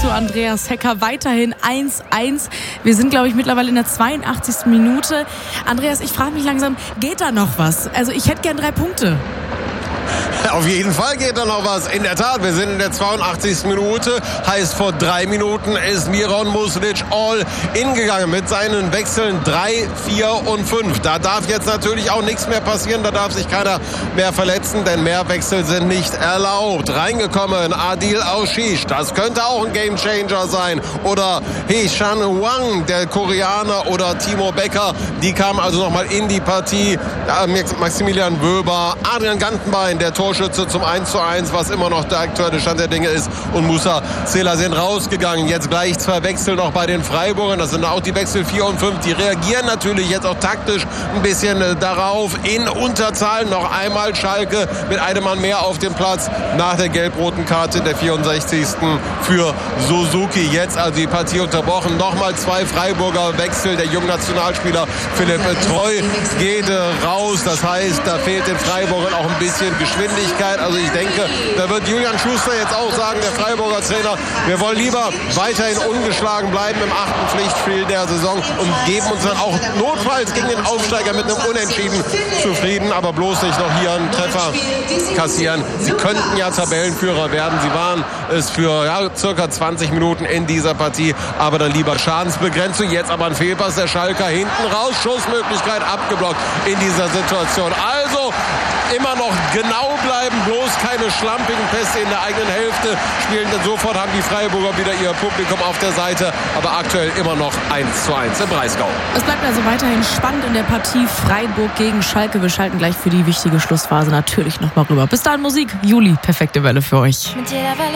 zu Andreas Hecker. Weiterhin 1-1. Wir sind, glaube ich, mittlerweile in der 82. Minute. Andreas, ich frage mich langsam, geht da noch was? Also ich hätte gern 3 Punkte. Auf jeden Fall geht da noch was. In der Tat, wir sind in der 82. Minute. Heißt, vor 3 Minuten ist Miran Muslic all in gegangen mit seinen Wechseln 3, 4 und 5. Da darf jetzt natürlich auch nichts mehr passieren. Da darf sich keiner mehr verletzen, denn mehr Wechsel sind nicht erlaubt. Reingekommen Adil Aushish. Das könnte auch ein Gamechanger sein. Oder Hee-chan Wang, der Koreaner, oder Timo Becker. Die kamen also nochmal in die Partie. Maximilian Wöber, Adrian Gantenbein, der Torschütze zum 1:1, was immer noch der aktuelle Stand der Dinge ist. Und Musa Zela sind rausgegangen. Jetzt gleich 2 Wechsel noch bei den Freiburgern. Das sind auch die Wechsel 4 und 5. Die reagieren natürlich jetzt auch taktisch ein bisschen darauf. In Unterzahl noch einmal Schalke mit einem Mann mehr auf dem Platz nach der gelb-roten Karte der 64. für Suzuki. Jetzt also die Partie unterbrochen. Nochmal 2 Freiburger Wechsel. Der junge Nationalspieler Philipp Treu geht raus. Das heißt, da fehlt den Freiburgern auch ein bisschen Geschwindigkeit. Also ich denke, da wird Julian Schuster jetzt auch sagen, der Freiburger Trainer, wir wollen lieber weiterhin ungeschlagen bleiben im 8. Pflichtspiel der Saison und geben uns dann auch notfalls gegen den Aufsteiger mit einem Unentschieden zufrieden, aber bloß nicht noch hier einen Treffer kassieren. Sie könnten ja Tabellenführer werden. Sie waren es für circa 20 Minuten in dieser Partie, aber dann lieber Schadensbegrenzung. Jetzt aber ein Fehlpass der Schalker hinten raus. Schussmöglichkeit abgeblockt in dieser Situation. Also immer noch genau bleiben, bloß keine schlampigen Pässe in der eigenen Hälfte spielen, denn sofort haben die Freiburger wieder ihr Publikum auf der Seite, aber aktuell immer noch 1:1 im Breisgau. Es bleibt also weiterhin spannend in der Partie Freiburg gegen Schalke. Wir schalten gleich für die wichtige Schlussphase natürlich nochmal rüber. Bis dahin Musik, Juli, perfekte Welle für euch.